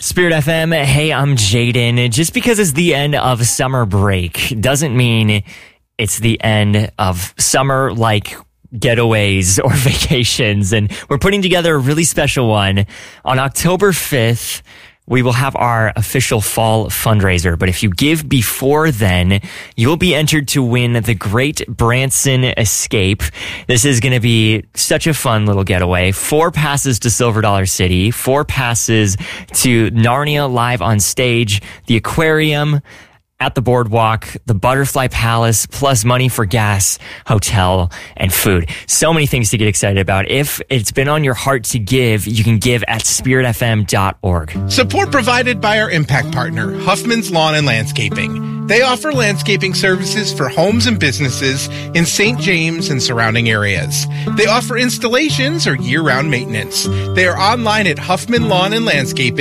Spirit FM, hey, I'm Jaden. Just because it's the end of summer break doesn't mean it's the end of summer like getaways or vacations. And we're putting together a really special one. On October 5th, we will have our official fall fundraiser. But if you give before then, you'll be entered to win the Great Branson Escape. This is going to be such a fun little getaway. 4 passes to Silver Dollar City, 4 passes to Narnia Live on Stage, the aquarium, at the boardwalk, the Butterfly Palace, plus money for gas, hotel, and food. So many things to get excited about. If it's been on your heart to give, you can give at spiritfm.org. Support provided by our impact partner, Huffman's Lawn and Landscaping. They offer landscaping services for homes and businesses in St. James and surrounding areas. They offer installations or year-round maintenance. They are online at Huffman Lawn and Landscaping